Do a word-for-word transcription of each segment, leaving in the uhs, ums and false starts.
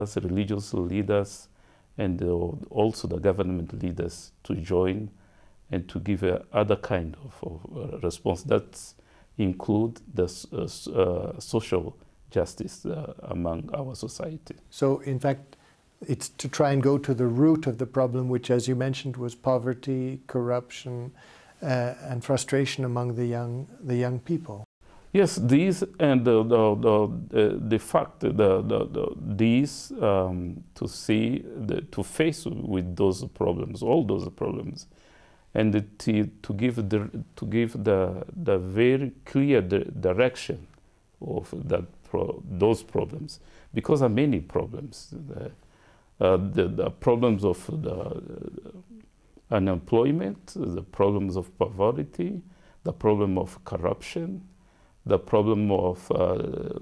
as religious leaders and uh, also the government leaders to join and to give uh, other kind of, of uh, response that include the uh, uh, social justice uh, among our society. So in fact, it's to try and go to the root of the problem, which, as you mentioned, was poverty, corruption, uh, and frustration among the young, the young people. Yes, these and the the the, the fact the, the, the these um, to see the, to face with those problems, all those problems, and the, to to give the to give the the very clear the direction of that pro, those problems, because there are many problems. The, uh, the, the problems of the uh, unemployment, the problems of poverty, the problem of corruption, the problem of, uh,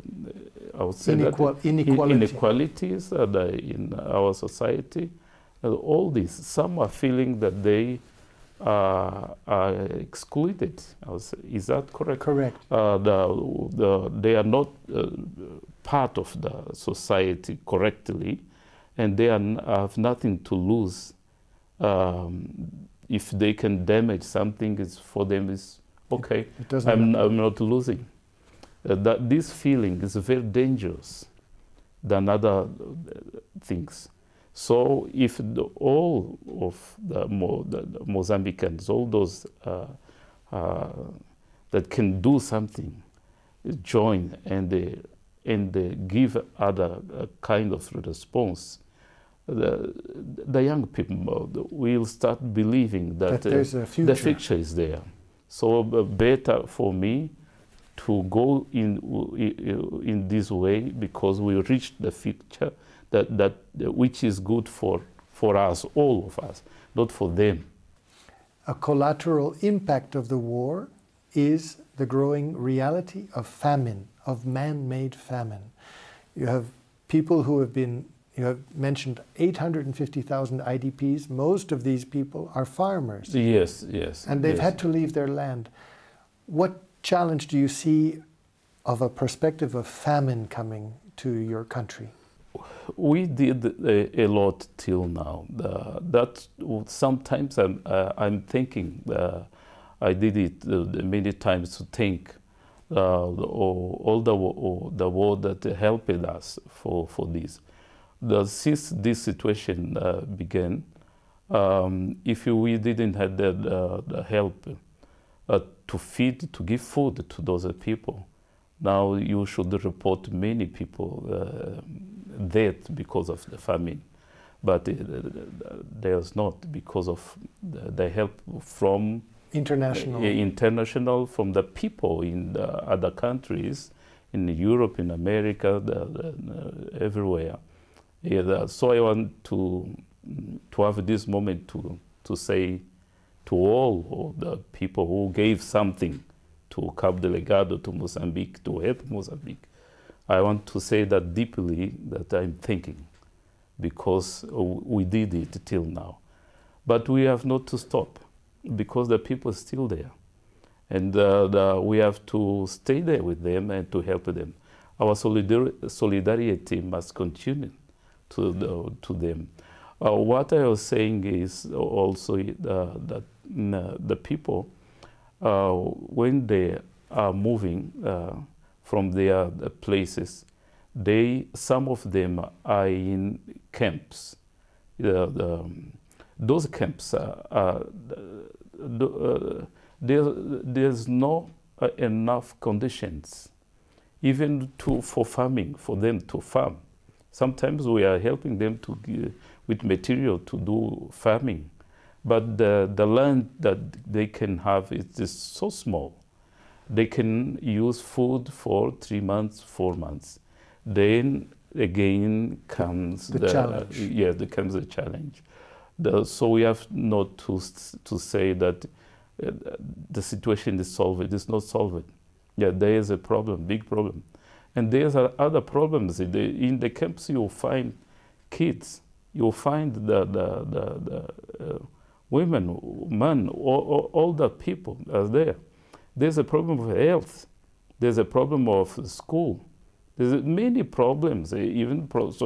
I would say Inequal that inequality. inequalities uh, the, in our society. Uh, all these, some are feeling that they uh, are excluded. I would say, is that correct? Correct. Uh, the, the, they are not uh, part of the society correctly, and they are, have nothing to lose. Um, if they can damage something, it's for them is okay. It doesn't I'm, I'm not losing. Uh, that this feeling is very dangerous than other uh, things. So if the, all of the, Mo, the, the Mozambicans, all those uh, uh, that can do something, join and they, and they give other uh, kind of response, the, the young people will start believing that, that there's uh, a future. the future is there. So uh, better for me to go in in this way, because we reached the future that that which is good for for us, all of us, not for them. A collateral impact of the war is the growing reality of famine, of man-made famine. You have people who have been, you have mentioned eight hundred fifty thousand I D Ps. Most of these people are farmers. Yes, yes. And they've yes. had to leave their land. What challenge do you see of a perspective of famine coming to your country? We did a, a lot till now. Uh, that sometimes I'm, uh, I'm thinking, uh, I did it uh, many times to think uh, all, all the, all the world that helped us for, for this. The, since this situation uh, began, um, if we didn't have the, the, the help uh, to feed, to give food to those people, now you should report many people uh, dead because of the famine. But uh, there's not, because of the, the help from international, uh, international from the people in the other countries, in Europe, in America, the, the, uh, everywhere. Yeah, so I want to to have this moment to to say to all of the people who gave something to Cabo Delgado, to Mozambique, to help Mozambique. I want to say that deeply that I'm thinking, because we did it till now. But we have not to stop, because the people are still there. And uh, the, we have to stay there with them and to help them. Our solidar solidarity must continue to, the, to them. Uh, what I was saying is also uh, that uh, the people, uh, when they are moving uh, from their places, they, some of them are in camps. Uh, the, those camps are, are the, uh, there, there's no uh, enough conditions, even to, for farming, for them to farm. Sometimes we are helping them to give, with material to do farming, but the, the land that they can have is just so small. They can use food for three months, four months. Then again comes the, the, the challenge. Yeah, there comes the challenge. The, so we have not to to say that uh, the situation is solved. It's not solved. Yeah, there is a problem, big problem. And there's other problems. In the, in the camps, you'll find kids. You'll find the, the, the, the uh, women, men, all, all the people are there. There's a problem of health. There's a problem of school. There's many problems, even pro